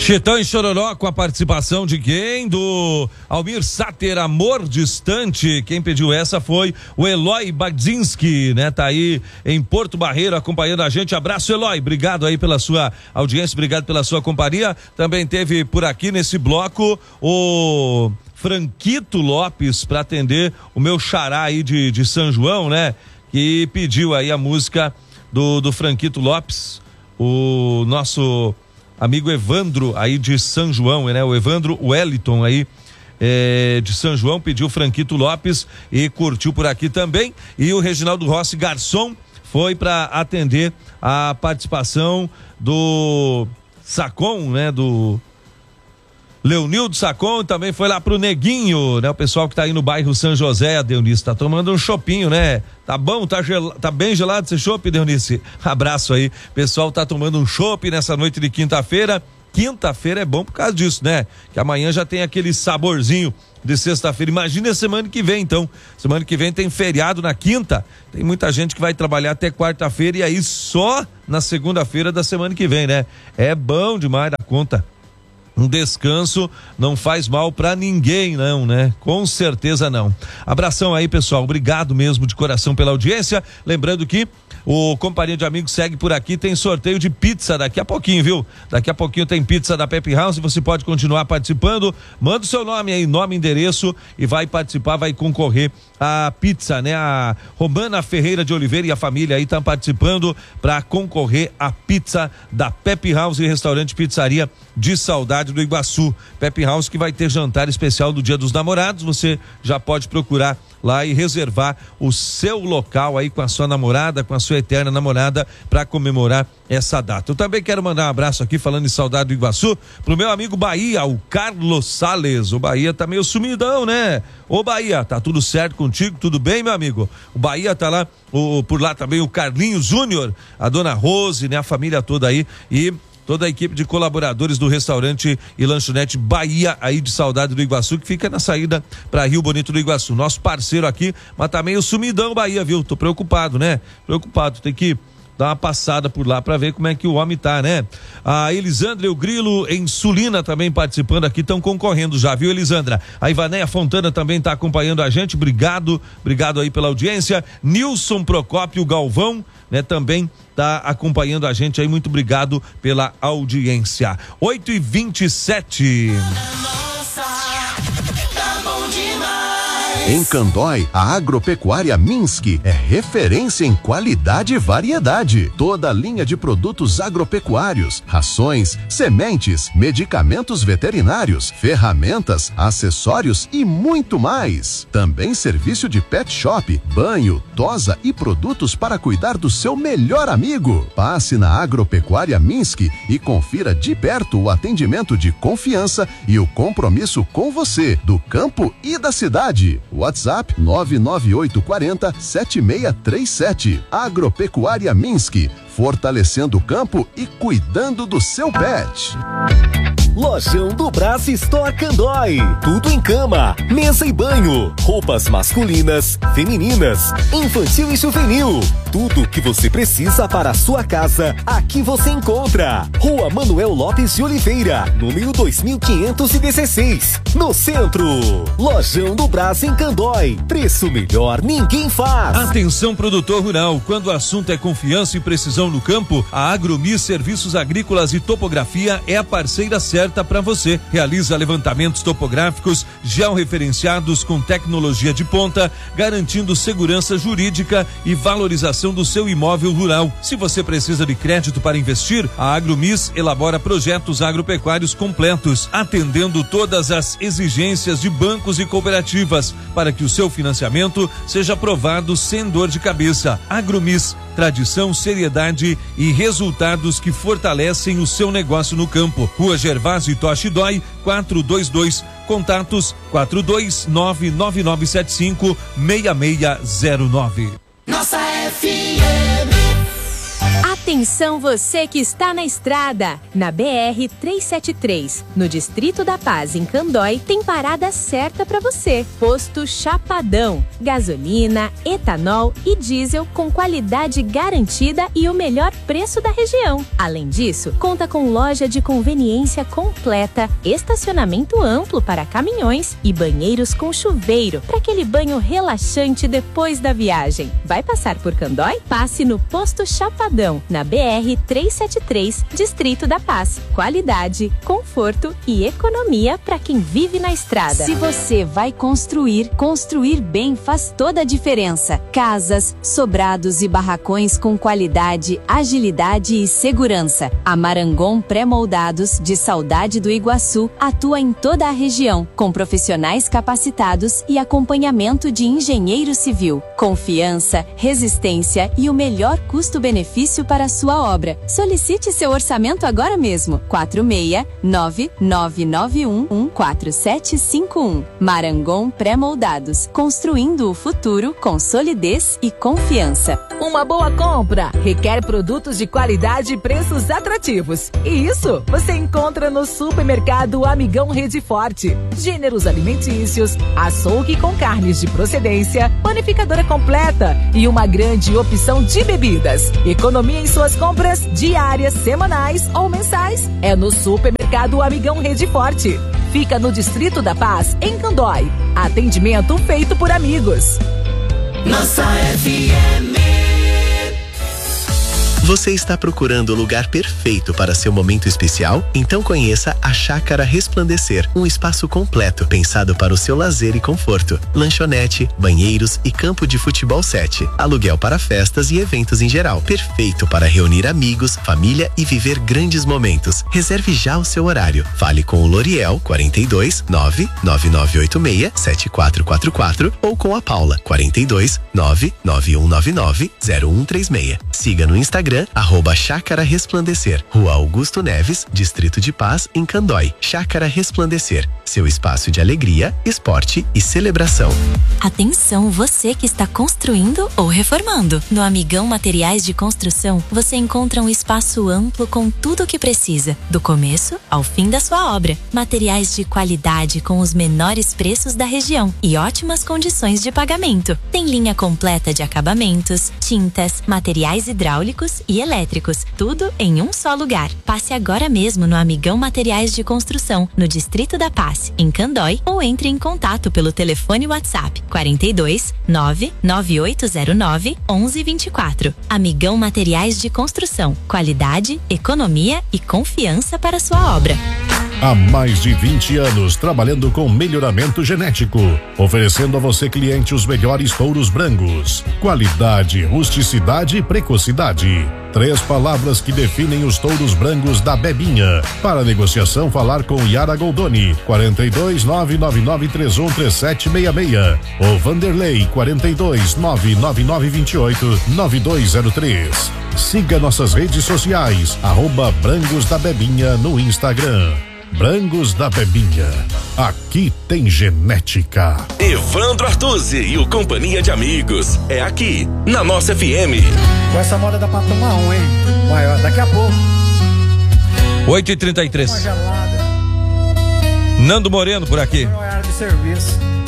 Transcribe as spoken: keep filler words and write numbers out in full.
Chitão e Chororó com a participação de quem? Do Almir Sater, Amor Distante. Quem pediu essa foi o Eloy Badzinski, né? Tá aí em Porto Barreiro acompanhando a gente. Abraço, Eloy. Obrigado aí pela sua audiência, obrigado pela sua companhia. Também teve por aqui nesse bloco o Franquito Lopes para atender o meu xará aí de, de São João, né? Que pediu aí a música do, do Franquito Lopes, o nosso amigo Evandro aí de São João, né? O Evandro Wellington aí é, de São João pediu Franquito Lopes e curtiu por aqui também. E o Reginaldo Rossi Garçom foi para atender a participação do Sacon, né? Do Leonildo Sacon, também foi lá pro Neguinho, né? O pessoal que tá aí no bairro São José, Deunice, tá tomando um chopinho, né? Tá bom, tá, gel... tá bem gelado esse chopp, Deunice? Abraço aí, pessoal tá tomando um chopp nessa noite de quinta-feira. Quinta-feira é bom por causa disso, né? Que amanhã já tem aquele saborzinho de sexta-feira. Imagina a semana que vem, então. Semana que vem tem feriado na quinta. Tem muita gente que vai trabalhar até quarta-feira e aí só na segunda-feira da semana que vem, né? É bom demais da conta. Um descanso não faz mal pra ninguém, não, né? Com certeza não. Abração aí, pessoal. Obrigado mesmo de coração pela audiência. Lembrando que o Companhia de Amigos segue por aqui, tem sorteio de pizza daqui a pouquinho, viu? Daqui a pouquinho tem pizza da Pepe House e você pode continuar participando. Manda o seu nome aí, nome, endereço e vai participar, vai concorrer a pizza, né? A Romana Ferreira de Oliveira e a família aí estão participando para concorrer a pizza da Pepe House e Restaurante Pizzaria de Saudade do Iguaçu. Pepe House que vai ter jantar especial do Dia dos Namorados, você já pode procurar lá e reservar o seu local aí com a sua namorada, com a sua eterna namorada para comemorar essa data. Eu também quero mandar um abraço aqui, falando em Saudade do Iguaçu, pro meu amigo Bahia, o Carlos Sales. O Bahia tá meio sumidão, né? Ô Bahia, tá tudo certo contigo? Tudo bem, meu amigo? O Bahia tá lá, o, por lá também o Carlinhos Júnior, a dona Rose, né? A família toda aí e toda a equipe de colaboradores do restaurante e lanchonete Bahia aí de Saudade do Iguaçu, que fica na saída para Rio Bonito do Iguaçu. Nosso parceiro aqui, mas tá meio sumidão Bahia, viu? Tô preocupado, né? Preocupado, tem que dar uma passada por lá para ver como é que o homem tá, né? A Elisandra e o Grilo em Sulina também participando aqui, estão concorrendo já, viu, Elisandra? A Ivanéia Fontana também tá acompanhando a gente, obrigado, obrigado aí pela audiência. Nilson Procópio Galvão, né, também tá acompanhando a gente aí, muito obrigado pela audiência. oito e vinte e sete. Em Candói, a Agropecuária Minsk é referência em qualidade e variedade. Toda a linha de produtos agropecuários, rações, sementes, medicamentos veterinários, ferramentas, acessórios e muito mais. Também serviço de pet shop, banho, tosa e produtos para cuidar do seu melhor amigo. Passe na Agropecuária Minsk e confira de perto o atendimento de confiança e o compromisso com você, do campo e da cidade. WhatsApp nove nove oito quatro zero sete seis três sete. Agropecuária Minsk, fortalecendo o campo e cuidando do seu pet. Lojão do Brás Store Candói. Tudo em cama, mesa e banho, roupas masculinas, femininas, infantil e juvenil. Tudo que você precisa para a sua casa, aqui você encontra. Rua Manuel Lopes de Oliveira, número dois mil quinhentos e dezesseis, no centro. Lojão do Brás em Candói. Preço melhor ninguém faz. Atenção, produtor rural, quando o assunto é confiança e precisão no campo, a Agromi Serviços Agrícolas e Topografia é a parceira certa para você. Realiza levantamentos topográficos georreferenciados com tecnologia de ponta, garantindo segurança jurídica e valorização do seu imóvel rural. Se você precisa de crédito para investir, a Agromis elabora projetos agropecuários completos, atendendo todas as exigências de bancos e cooperativas, para que o seu financiamento seja aprovado sem dor de cabeça. Agromis, tradição, seriedade e resultados que fortalecem o seu negócio no campo. Rua Gervásio Toshi Dói, quatrocentos e vinte e dois. Contatos quatro dois nove nove nove sete cinco seis seis zero nove. Nossa F M. Atenção você que está na estrada. Na B R trezentos e setenta e três, no Distrito da Paz, em Candói, tem parada certa para você. Posto Chapadão. Gasolina, etanol e diesel com qualidade garantida e o melhor preço da região. Além disso, conta com loja de conveniência completa, estacionamento amplo para caminhões e banheiros com chuveiro para aquele banho relaxante depois da viagem. Vai passar por Candói? Passe no Posto Chapadão, na B R trezentos e setenta e três, Distrito da Paz. Qualidade, conforto e economia para quem vive na estrada. Se você vai construir, construir bem faz toda a diferença. Casas, sobrados e barracões com qualidade, agilidade e segurança. A Marangon Pré-Moldados, de Saudade do Iguaçu, atua em toda a região, com profissionais capacitados e acompanhamento de engenheiro civil. Confiança, resistência e o melhor custo-benefício para a sua obra. Solicite seu orçamento agora mesmo. quatro seis nove nove nove um um quatro sete cinco um. Marangon Pré-Moldados. Construindo o futuro com solidez e confiança. Uma boa compra requer produtos de qualidade e preços atrativos. E isso você encontra no Supermercado Amigão Rede Forte. Gêneros alimentícios, açougue com carnes de procedência, panificadora completa e uma grande opção de bebidas. Economia em suas compras diárias, semanais ou mensais. É no Supermercado Amigão Rede Forte. Fica no Distrito da Paz, em Candói. Atendimento feito por amigos. Nossa F M. Você está procurando o lugar perfeito para seu momento especial? Então conheça a Chácara Resplandecer, um espaço completo pensado para o seu lazer e conforto. Lanchonete, banheiros e campo de futebol sete. Aluguel para festas e eventos em geral. Perfeito para reunir amigos, família e viver grandes momentos. Reserve já o seu horário. Fale com o Loriel quarenta e dois nove nove nove oito seis sete quatro quatro quatro ou com a Paula quarenta e dois nove nove um nove nove zero um três seis. Siga no Instagram arroba Chácara Resplandecer, Rua Augusto Neves, Distrito de Paz, em Candói. Chácara Resplandecer, seu espaço de alegria, esporte e celebração. Atenção, você que está construindo ou reformando. No Amigão Materiais de Construção, você encontra um espaço amplo com tudo o que precisa, do começo ao fim da sua obra. Materiais de qualidade com os menores preços da região e ótimas condições de pagamento. Tem linha completa de acabamentos, tintas, materiais hidráulicos e elétricos, tudo em um só lugar. Passe agora mesmo no Amigão Materiais de Construção, no Distrito da Paz, em Candói, ou entre em contato pelo telefone WhatsApp quarenta e dois nove nove oito zero nove um um dois quatro. Amigão Materiais de Construção, qualidade, economia e confiança para sua obra. Há mais de vinte anos trabalhando com melhoramento genético, oferecendo a você, cliente, os melhores touros brancos. Qualidade, rusticidade e precocidade. Três palavras que definem os touros brancos da Bebinha. Para negociação, falar com Yara Goldoni, quarenta e dois nove nove nove três um três sete seis seis. Ou Vanderlei, quarenta e dois nove nove nove dois oito nove dois zero três. Siga nossas redes sociais, arroba Brancos da Bebinha no Instagram. Brancos da Bebinha, aqui tem genética. Evandro Artuzzi e o Companhia de Amigos, é aqui, na nossa F M. Com essa moda dá pra tomar um, hein? Ué, daqui a pouco. oito e trinta e três. Uma gelada. Nando Moreno por aqui. Horário de serviço.